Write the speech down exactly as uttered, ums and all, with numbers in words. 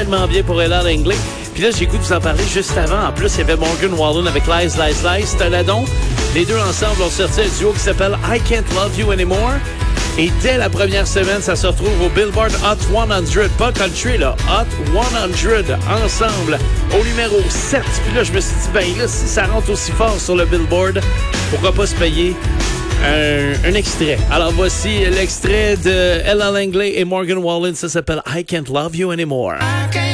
tellement bien pour Ella Langley. Puis là, j'ai goût de vous en parler juste avant. En plus, il y avait Morgan Wallen avec Lies, Lies, Lies, Toladon. Les deux ensemble ont sorti un duo qui s'appelle I Can't Love You Anymore. Et dès la première semaine, ça se retrouve au Billboard Hot cent. Pas country, là. Hot cent. Ensemble. Au numéro sept. Puis là, je me suis dit, ben là, si ça rentre aussi fort sur le Billboard, pourquoi pas se payer un, un extrait. Alors voici l'extrait de Ella Langley et Morgan Wallen. Ça s'appelle I Can't Love You Anymore. I can't